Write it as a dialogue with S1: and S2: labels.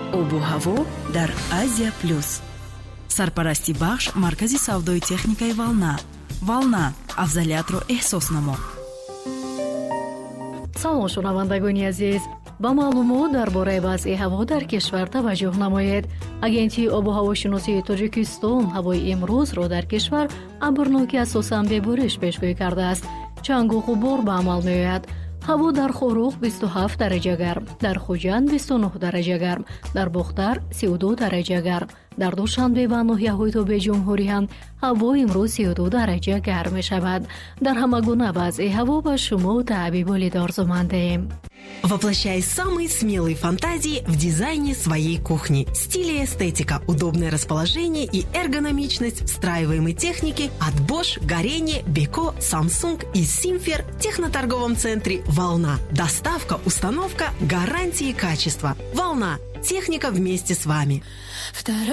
S1: обу ҳаво дар Азия Плюс. Сарпарасти бахш маркази савдои техникаи Волна. Волна, афзалиятро эҳсос намо.
S2: салом шунавандагони азиз, ба маълумот дар бораи вазъи ҳаво дар кишвар таваҷҷӯҳ намоед. Агентии обу ҳавошиносии Тоҷикистон ҳавои имрӯзро дар кишвар абрноки асосан бебориш пешгӯӣ кардааст. чангу ғубор ба амал меояд. ҳаво дар Хорух 27 дараҷа гарм, дар Хуҷанд 29 дараҷа гарм, дар Бухтар 32 дараҷа гарм, дар Душанбе ва ноҳияҳои Тобе Ҷумҳурӣ ҳам ҳаво имрӯз 32 дараҷа гарм мешавад. Дар ҳама гуна вазъи ҳаво ба шумо таъбиболи дорзумандаем.
S3: Воплощай самые смелые фантазии в дизайне своей кухни. Стиль и эстетика, удобное расположение и эргономичность встраиваемой техники от Bosch, Горение, Beko, Samsung и Simfer в техноторговом центре «Волна». Доставка, установка, гарантии качества. «Волна». Техника вместе с вами.